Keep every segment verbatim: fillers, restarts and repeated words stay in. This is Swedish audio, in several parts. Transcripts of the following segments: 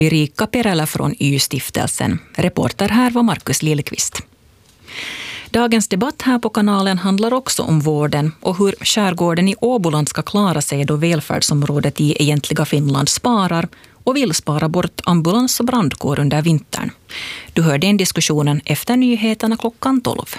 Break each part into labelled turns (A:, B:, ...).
A: Erika Perälä från Y-stiftelsen. Reporter här var Markus Lillqvist. Dagens debatt här på kanalen handlar också om vården och hur skärgården i Åboland ska klara sig då välfärdsområdet i egentliga Finland sparar och vill spara bort ambulans- och brandkår under vintern. Du hör den diskussionen efter nyheterna klockan tolv.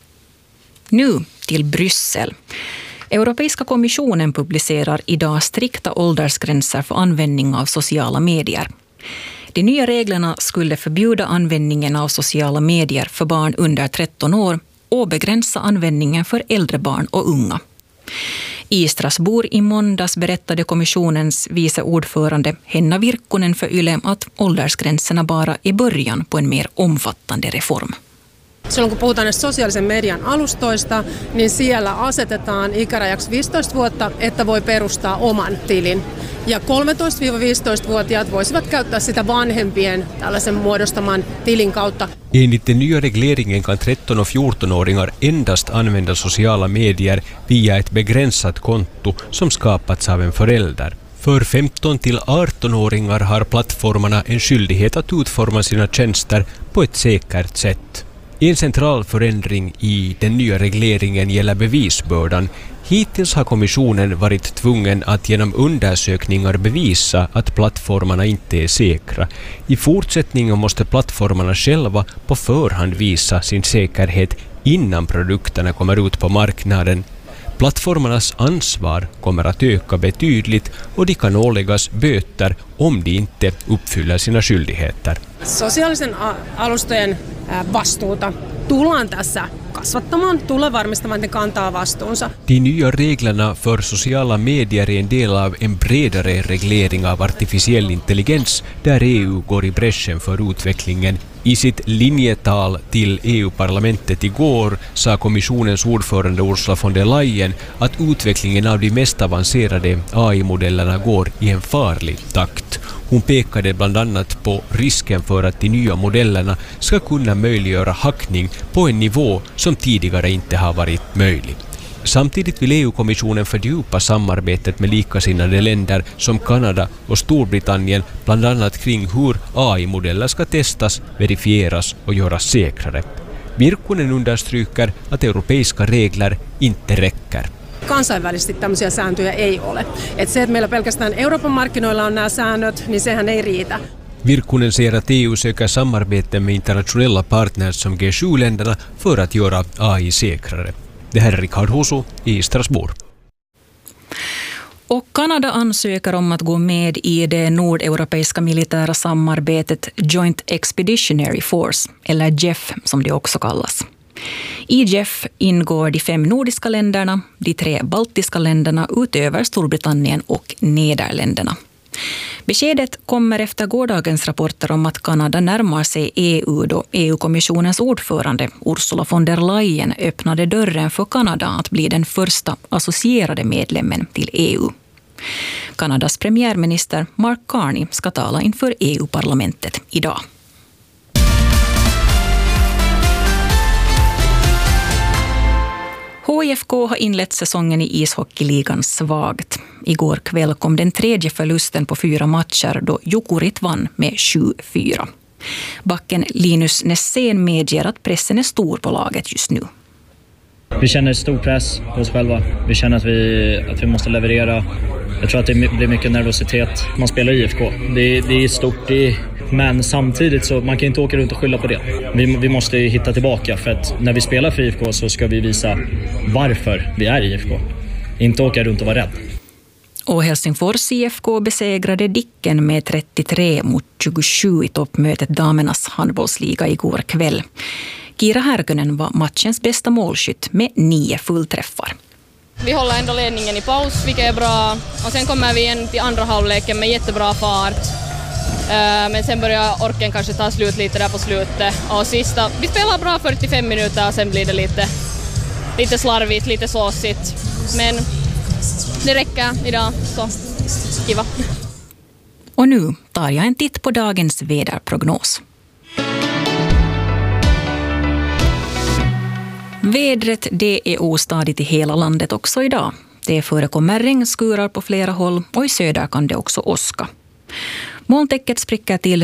A: Nu till Bryssel. Europeiska kommissionen publicerar idag strikta åldersgränser för användning av sociala medier. De nya reglerna skulle förbjuda användningen av sociala medier för barn under tretton år och begränsa användningen för äldre barn och unga. I Strasbourg i måndags berättade kommissionens vice ordförande Henna Virkkunen för Yle att åldersgränserna bara är början på en mer omfattande reform.
B: Silloin kun puhutaan näistä sosiaalisen median alustoista, niin siellä asetetaan ikärajaksi viisitoista vuotta, että voi perustaa oman tilin. Ja kolmetoista-viisitoista-vuotiaat voisivat käyttää sitä vanhempien tällaisen muodostaman tilin kautta.
C: Enligt den nya regleringen kan tretton- och fjorton-åringar endast använda sociala medier via ett begränsat konto som skapats av en förälder. För femton till arton-åringar har plattformarna en skyldighet att utforma sina tjänster på ett säkert sätt. En central förändring i den nya regleringen gäller bevisbördan. Hittills har kommissionen varit tvungen att genom undersökningar bevisa att plattformarna inte är säkra. I fortsättningen måste plattformarna själva på förhand visa sin säkerhet innan produkterna kommer ut på marknaden. Plattformarnas ansvar kommer att öka betydligt och de kan åläggas böter om de inte uppfyller sina skyldigheter.
B: Sosiaalisen alustojen vastuuta tullaan tässä kasvattamaan, tulee varmistamaan, että ne kantaa vastuunsa.
C: De nya reglerna för sociala medier är en del av en bredare reglering av artificiell intelligens där E U går i bräschen för utvecklingen. I sitt linjetal till E U-parlamentet igår sa kommissionens ordförande Ursula von der Leyen att utvecklingen av de mest avancerade A I-modellerna går i en farlig takt. Hon pekade bland annat på risken för att de nya modellerna ska kunna möjliggöra hackning på en nivå som tidigare inte har varit möjlig. Samtidigt vill E U-kommissionen fördjupa samarbetet med likasinnade länder som Kanada och Storbritannien, bland annat kring hur A I-modeller ska testas, verifieras och göras säkrare. Virkkunen understryker att europeiska regler inte räcker.
B: Kansainvälisesti tämmöisiä sääntöjä ei ole. Et se, että meillä pelkästään Euroopan markkinoilla on nämä säännöt, niin sehän ei riitä.
C: Virkkunen säger att E U söker samarbete med internationella partners som G sju-länderna för att göra A I säkrare. Det här är Rickard Husu i Strasbourg.
A: Och Kanada ansöker om att gå med i det nordeuropeiska militära samarbetet Joint Expeditionary Force, eller J E F som det också kallas. I J E F ingår de fem nordiska länderna, de tre baltiska länderna utöver Storbritannien och Nederländerna. Beskedet kommer efter gårdagens rapporter om att Kanada närmar sig E U då E U-kommissionens ordförande Ursula von der Leyen öppnade dörren för Kanada att bli den första associerade medlemmen till E U. Kanadas premiärminister Mark Carney ska tala inför E U-parlamentet idag. H I F K har inlett säsongen i ishockeyligan svagt. Igår kväll kom den tredje förlusten på fyra matcher då Jukurit vann med sju fyra. Backen Linus Nessén medger att pressen är stor på laget just nu.
D: Vi känner stor press på oss själva. Vi känner att vi, att vi måste leverera. Jag tror att det blir mycket nervositet. Man spelar i I F K. Det, det är stort, det är, men samtidigt så man kan inte åka runt och skylla på det. Vi, vi måste hitta tillbaka för att när vi spelar för I F K så ska vi visa varför vi är i I F K. Inte åka runt och vara rädd.
A: Och Helsingfors I F K besegrade Dicken med trettiotre mot tjugosju i toppmötet damernas handbollsliga igår kväll. Kira Härkönen var matchens bästa målskytt med nio fullträffar.
E: Vi håller ändå ledningen i paus, vilket är bra. Och sen kommer vi in till andra halvleken med jättebra fart. Men sen börjar orken kanske ta slut lite där på slutet. Och sista, vi spelar bra fyrtiofem minuter och sen blir det lite, lite slarvigt, lite såsigt. Men det räcker idag, så kiva.
A: Och nu tar jag en titt på dagens väderprognos. Vädret det är ostadigt i hela landet också idag. Det förekommer regnskurar på flera håll och i söder kan det också åska. Molntäcket spricker till